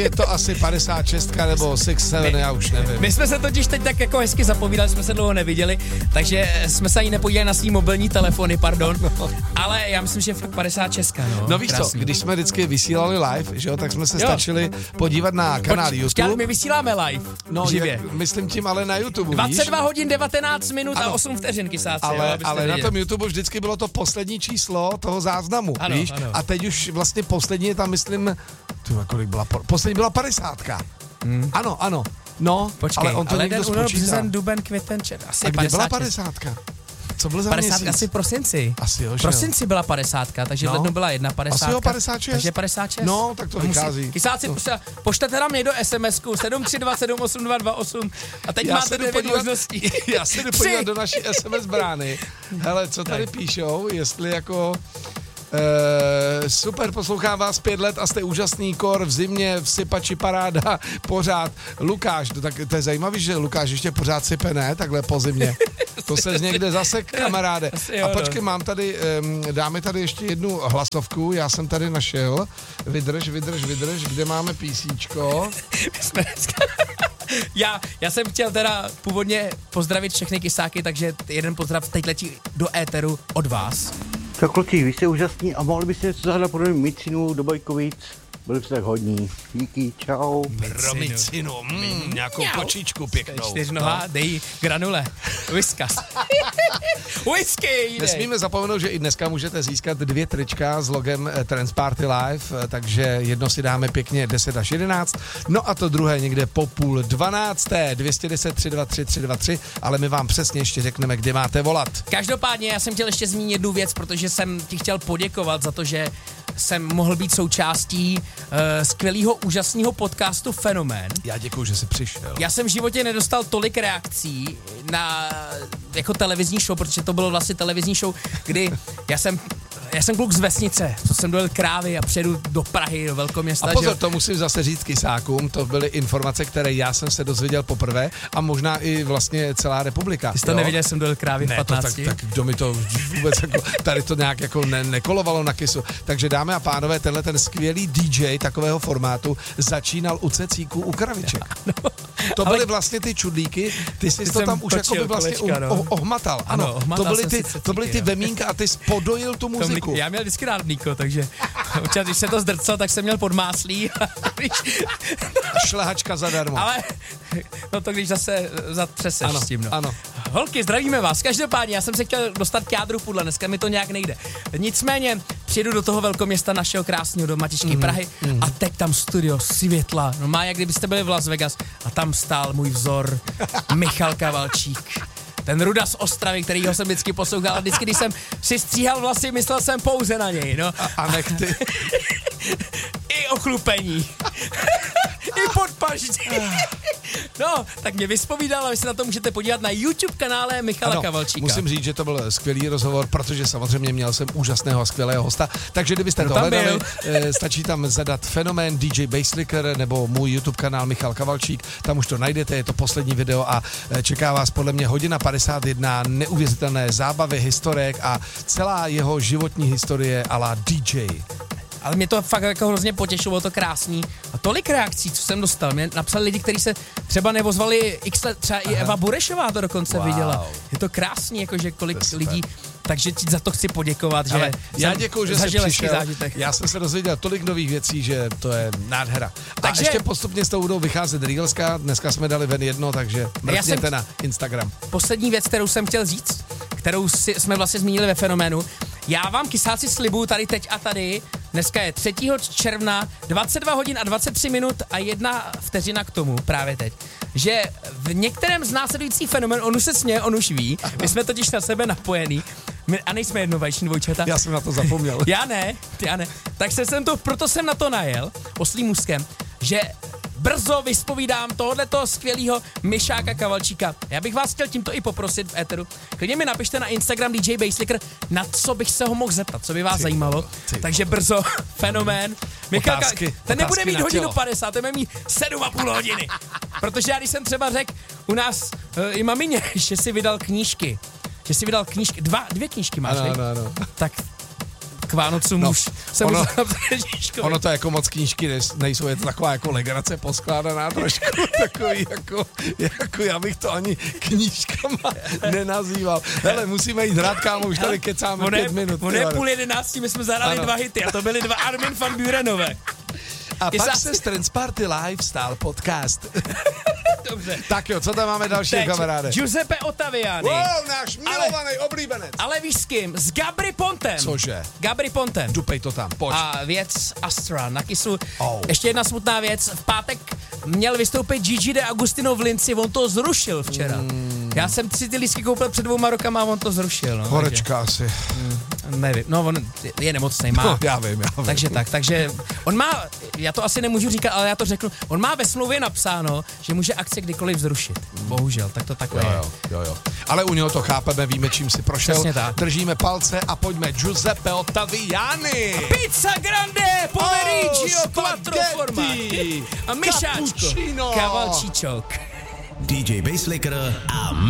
je to asi 56 nebo 67, já už nevím. My jsme se totiž teď tak jako hezky zapovídali, jsme se dlouho neviděli, takže jsme se ani nepodívali na svý mobilní telefony, pardon, ale já myslím, že fakt 56, no. No víš co, když jsme vždycky vysílali live, že jo, tak jsme se stačili podívat na kanál YouTube. My vysíláme live, živě. Myslím tím ale na YouTube, 22 hodin 19 minut a 8 vteřin, kysáci. Ale na tom YouTube vždycky bylo to poslední číslo toho záznamu, víš? Ano. A teď už vlastně poslední je tam, myslím, kolik byla, poslední byla 50. Ano. No, počkej, ale on to někdo spočítá. Březen, duben, květen, asi a kde byla 50? Co byl za 50 měsíc? asi v prosinci. Asi jo, že prosinci byla 50, takže v lednu byla 51. Asi jo, 56. Takže 56. No, tak to vychází. Kysáci, pošlete nám někdo SMS-ku 7327828 a teď máte 9 možností. Já se jdu podívat do naší SMS brány. Hele, co tady píšou, jestli jako... super, poslouchám vás 5 let a jste úžasný, kor v zimě, v sypači paráda, pořád. Lukáš, tak to je zajímavý, že Lukáš ještě pořád sype, ne? Takhle po zimě. To se z někde zasek, kamaráde. A počkej, mám tady, dáme tady ještě jednu hlasovku, já jsem tady našel. Vydrž, kde máme písíčko. Já jsem chtěl teda původně pozdravit všechny kysáky, takže jeden pozdrav teď letí do éteru od vás. Tak kluci, vy jste úžasní a mohli byste něco zahrát pro Micinu do Bajkovic? Byli jste tak hodní. Díky, čau. Pro Micinu, nějakou kočičku pěknou. 4noha, dej granule. Whiskas. Whisky! Nesmíme zapomenout, že i dneska můžete získat 2 trička s logem Trance Party Live, takže jedno si dáme pěkně 10 až 11, no a to druhé někde po 11:30, 210 323 323, ale my vám přesně ještě řekneme, kde máte volat. Každopádně já jsem chtěl ještě zmínit jednu věc, protože jsem ti chtěl poděkovat za to, že jsem mohl být součástí skvělého, úžasného podcastu Fenomén. Já děkuju, že jsi přišel. Já jsem v životě nedostal tolik reakcí na jako televizní show, protože to bylo vlastně televizní show, kdy já jsem kluk z vesnice, co jsem dojel krávy a přijedu do Prahy, do velkoměsta. A pozor, to musím zase říct kysákům, to byly informace, které já jsem se dozvěděl poprvé a možná i vlastně celá republika. Ty jsi to neviděl, jsem dojel krávy v 15. Tak kdo mi to vůbec jako, tady to nějak jako nekolovalo na kysu. Takže dámy a pánové, tenhle ten skvělý DJ takového formátu začínal u cecíků u kraviček. To byly vlastně ty čudlíky, ty jsi to tam už jako by vlastně ohmatal. Ano, to byly ty vemínka a ty jsi podojil tu muziku. Já měl vždycky rád mlíko, takže občas, když se to zdrclo, tak jsem měl podmáslí. Šlehačka zadarmo. Ale no to když zase zatřeseš s tím. No. Ano. Holky, zdravíme vás. Každopádně, já jsem se chtěl dostat k jádru pudla, dneska mi to nějak nejde. Nicméně přijedu do toho velkoměsta našeho krásného do Matičky Prahy a teď tam studio světla. No má, jak kdybyste byli v Las Vegas a tam stál můj vzor Michal Kavalčík. Ten Ruda z Ostravy, kterýho jsem vždycky poslouchal a vždycky, když jsem si stříhal vlasy, myslel jsem pouze na něj, no. A nechty. I ochlupení. I podpaždí. No, tak mě vyspovídal a vy se na to můžete podívat na YouTube kanále Michala Kavalčíka. Musím říct, že to byl skvělý rozhovor, protože samozřejmě měl jsem úžasného a skvělého hosta, takže kdybyste to hledali, stačí tam zadat Fenomén DJ Basslicker nebo můj YouTube kanál Michal Kavalčík, tam už to najdete, je to poslední video a čeká vás podle mě 1:51 neuvěřitelné zábavy, historek a celá jeho životní historie a la DJ. Ale mě to fakt jako hrozně potěšilo, to krásný. A tolik reakcí, co jsem dostal, mě napsali lidi, kteří se třeba nevozvali x let, třeba i Eva Burešová to dokonce viděla. Je to krásný, jakože kolik lidí, takže ti za to chci poděkovat, že já děkuju, že jsi přišel. Zážitek. Já jsem se dozvěděl tolik nových věcí, že to je nádhera. Takže ještě postupně s tou budou vycházet Reelska, dneska jsme dali ven jedno, takže mrkněte na Instagram. Poslední věc, kterou jsem chtěl říct, kterou jsme vlastně zmínili ve Fenoménu, já vám kysáci slibuju tady teď a tady, dneska je 3. června, 22 hodin a 23 minut a 1 vteřina k tomu právě teď, že v některém z následujících fenomén, on už se směje, on už ví, my jsme totiž na sebe napojený a nejsme jednovajční dvojčata. Já jsem na to zapomněl. Já ne. Tak proto jsem na to najel, oslým můstkem, že brzo vyspovídám tohoto skvělého Mišáka Kavalčíka. Já bych vás chtěl tímto i poprosit v éteru. Klidně mi napište na Instagram DJ Basslicker, na co bych se ho mohl zeptat, co by vás zajímalo. Takže brzo, Fenomén. Ten nebude mít 1:50, ten bude mít 7,5 hodiny. Protože já když jsem třeba řekl u nás i mamině, že si vydal knížky, dvě knížky máš, ano. Tak k Vánocům už jsem musel Ježíškovi. Ono to jako moc knížky nejsou, je to taková jako legrace poskládaná trošku, takový jako já bych to ani knížkama nenazýval. Hele, musíme jít hrát, kámo, už tady kecáme 5 minut. On je 10:30, my jsme zahrali 2 hity a to byly 2 Armin van Burenové. A pak se Trance Party Lifestyle podcast. Dobře. Tak jo, co tam máme další, kamaráde? Giuseppe Ottaviani. Wow, náš milovaný oblíbenec. Ale víš s kým? S Gabry Pontem. Cože? Gabry Pontem. Dupej to tam, pojď. A věc Astra na kysu. Ještě jedna smutná věc. V pátek měl vystoupit Gigi D'Agostino v Linci, on to zrušil včera. Já jsem si ty lístky koupil před 2 rokama a on to zrušil. No, Horečka asi. Nevím, no on je nemocnej, má. No, já vím. Takže on má, já to asi nemůžu říkat, ale já to řeknu, on má ve smlouvě napsáno, že může akce kdykoliv zrušit. Bohužel, tak to takhle je. Jo. Ale u něho to chápeme, víme, čím si prošel. Držíme palce a pojďme. Giuseppe Ottaviani. Pizza Grande, Pomeriggio, Quattro Formaggi a Mišáčko, Kavalčíčok. DJ Basslicker a